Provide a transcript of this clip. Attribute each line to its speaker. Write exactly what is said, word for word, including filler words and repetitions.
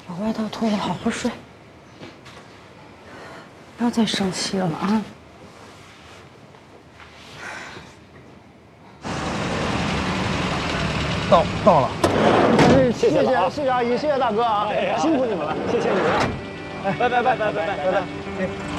Speaker 1: 把外套脱了，好好睡，不要再生气了啊！
Speaker 2: 到到了，
Speaker 3: 哎，谢谢
Speaker 2: 啊
Speaker 3: 谢谢阿姨，谢谢大哥啊，辛苦你们了，谢谢你们。
Speaker 2: 哎，拜拜拜拜拜拜拜拜。